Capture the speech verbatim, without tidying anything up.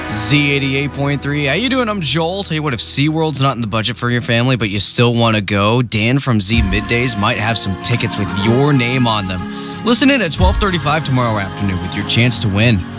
Z eighty-eight point three. How you doing? I'm Joel. Tell you what, if SeaWorld's not in the budget for your family, but you still want to go, Dan from Z Middays might have some tickets with your name on them. Listen in at twelve thirty-five tomorrow afternoon with your chance to win.